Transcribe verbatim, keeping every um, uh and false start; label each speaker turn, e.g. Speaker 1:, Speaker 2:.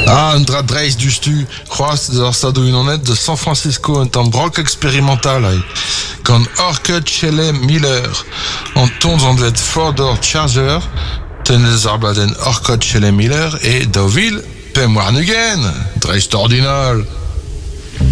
Speaker 1: Ah, un dra dreis du stu. C'hoaz ar Stado Unanet de San Francisco un tamm brok expérimental ai. Gant Orchid Shelley Miller. An tonz an dvet Ford or Charger. Tenez ar bladenn Orchid Shelley Miller e Deauville, pem war nugen. Dreis ordinal.